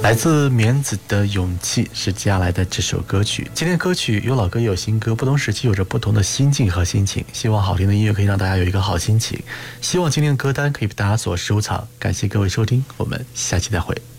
来自棉子的勇气是接下来的这首歌曲。今天歌曲有老歌也有新歌，不同时期有着不同的心境和心情。希望好听的音乐可以让大家有一个好心情。希望今天的歌单可以被大家所收藏。感谢各位收听，我们下期再会。